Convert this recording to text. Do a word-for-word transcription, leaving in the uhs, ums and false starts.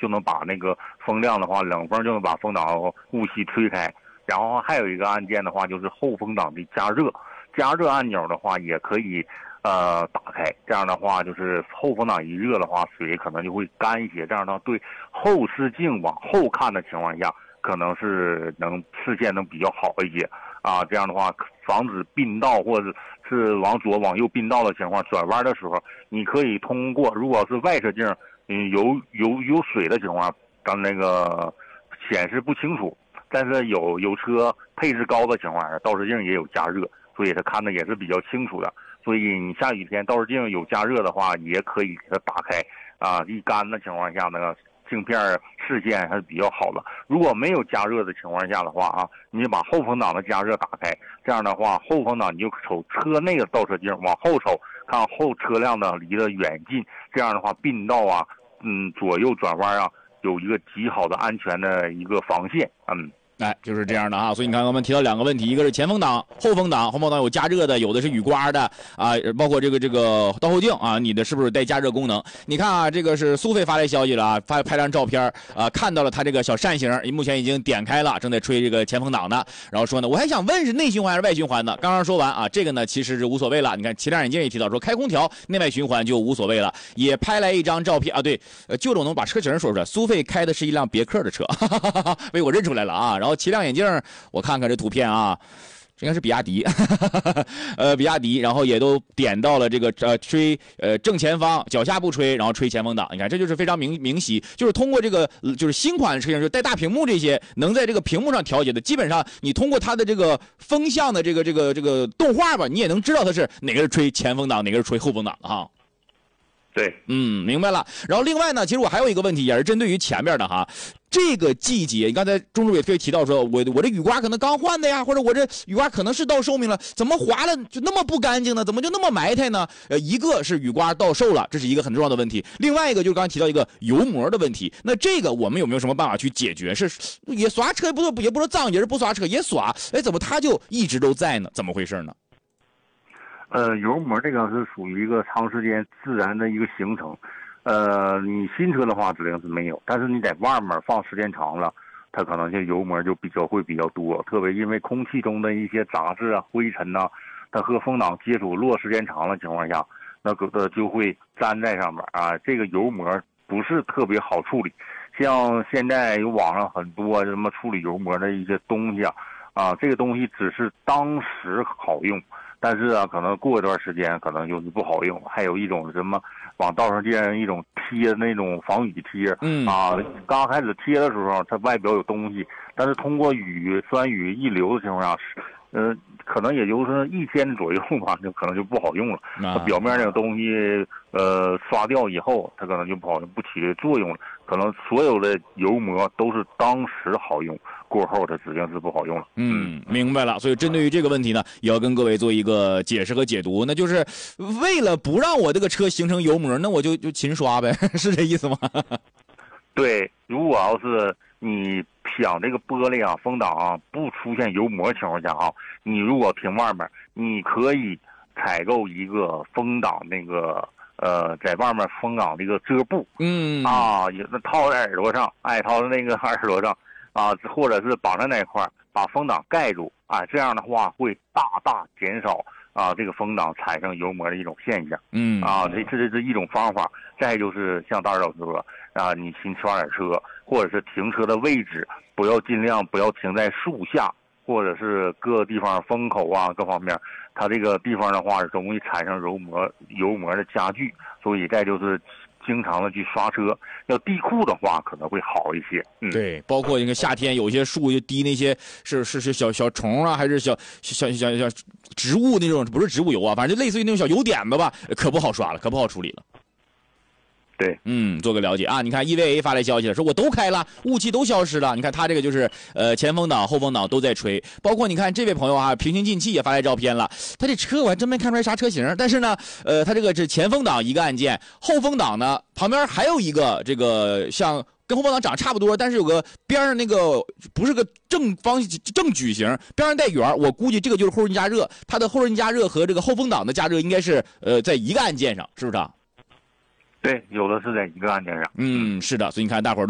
就能把那个风量的话，冷风就能把风挡雾气吹开。然后还有一个按键的话，就是后风挡的加热，加热按钮的话也可以呃打开。这样的话，就是后风挡一热的话，水可能就会干一些。这样的话，对后视镜往后看的情况下，可能是能视线能比较好一些啊。这样的话，防止并道或者是往左往右并道的情况，转弯的时候，你可以通过如果是外视镜嗯有有有水的情况，当那个显示不清楚。但是有有车配置高的情况下，倒视镜也有加热，所以它看的也是比较清楚的。所以你下雨天倒视镜有加热的话，也可以给它打开啊。一干的情况下呢，镜片视线还是比较好的。如果没有加热的情况下的话啊，你把后风挡的加热打开，这样的话后风挡你就瞅车内的倒车镜，往后瞅看后车辆的离得远近，这样的话并道啊，嗯，左右转弯啊，有一个极好的安全的一个防线，嗯。 哎，就是这样的啊，所以你看我们提到两个问题，一个是前风挡、后风挡，后风挡有加热的，有的是雨刮的啊，包括这个这个倒后镜啊，你的是不是带加热功能？你看啊，这个是苏菲发来消息了啊，发拍张照片啊，看到了它这个小扇形，目前已经点开了，正在吹这个前风挡呢。然后说呢，我还想问是内循环还是外循环呢？刚刚说完啊，这个呢其实是无所谓了。你看齐亮眼镜也提到说，开空调内外循环就无所谓了，也拍来一张照片啊，对，呃，就总能把车型说出来，苏菲开的是一辆别克的车，哈哈哈哈，被我认出来了啊，然后。齐亮眼镜，我看看这图片啊，应该是比亚迪，呃，比亚迪，然后也都点到了这个呃吹呃正前方，脚下不吹，然后吹前风挡。你看，这就是非常明明晰，就是通过这个就是新款的车型，就带大屏幕这些，能在这个屏幕上调节的，基本上你通过它的这个风向的这个这个这个动画吧，你也能知道它是哪个是吹前风挡，哪个是吹后风挡的哈。 对， 嗯，明白了。然后另外呢，其实我还有一个问题，也是针对于前面的哈。这个季节，你刚才钟主也特别提到说，我我这雨刮可能刚换的呀，或者我这雨刮可能是到寿命了，怎么滑了就那么不干净呢？怎么就那么埋汰呢？呃，一个是雨刮到寿了，这是一个很重要的问题。另外一个就是刚才提到一个油膜的问题，那这个我们有没有什么办法去解决？是也刷车不也不说脏，也是不刷车也刷，哎，怎么它就一直都在呢？怎么回事呢？ 呃，油膜这个是属于一个长时间自然的一个形成。呃，你新车的话指定是没有，但是你在外面放时间长了，它可能就油膜就比较会比较多，特别因为空气中的一些杂质啊、灰尘呐、啊，它和风挡接触落时间长的情况下，那个呃就会粘在上面啊。这个油膜不是特别好处理，像现在有网上很多什么处理油膜的一些东西啊，啊，这个东西只是当时好用。但是啊，可能过一段时间可能就是不好用。还有一种什么往道上贴一种贴那种防雨贴， 嗯啊，刚开始贴的时候它外表有东西，但是通过雨酸雨溢流的情况下，呃，可能也就是一天左右吧，就可能就不好用了。它表面那个东西呃刷掉以后，它可能就不好用，不起作用了。可能所有的油膜都是当时好用。过后它指定是不好用了。 嗯，明白了。所以针对于这个问题呢，也要跟各位做一个解释和解读。那就是为了不让我这个车形成油膜，那我就就勤刷呗，是这意思吗？ 对，如果要是你想这个玻璃啊、风挡啊不出现油膜情况下啊，你如果停外面，你可以采购一个风挡那个呃，在外面风挡这个遮布， 嗯啊，也是套在耳朵上，哎，套在那个耳朵上。啊，或者是绑在那一块把风挡盖住啊，这样的话会大大减少啊这个风挡产生油膜的一种现象。 嗯啊，这这是一种方法。再就是像大老师说啊，你新刷点车，或者是停车的位置不要尽量不要停在树下，或者是各地方风口啊各方面，它这个地方的话容易产生油膜油膜的加剧，所以再就是。经常的去刷车，要地库的话可能会好一些。嗯， 对，包括那个夏天有些树就滴那些是是是小小虫啊，还是小小小小植物那种，不是植物油啊，反正就类似于那种小油点子吧，可不好刷了，可不好处理了。 对， 嗯，做个了解啊。你看 E V A 发来消息了，说我都开了，雾气都消失了。你看他这个就是呃前风挡、后风挡都在吹，包括你看这位朋友啊，平行进气也发来照片了。他这车我还真没看出来啥车型，但是呢，呃，他这个是前风挡一个按键，后风挡呢旁边还有一个这个像跟后风挡长差不多，但是有个边上那个不是个正方正矩形，边上带圆，我估计这个就是后轮加热，它的后轮加热和这个后风挡的加热应该是呃在一个按键上，是不是啊？ 对，有的是在一个按键上。 嗯，是的，所以你看大伙儿。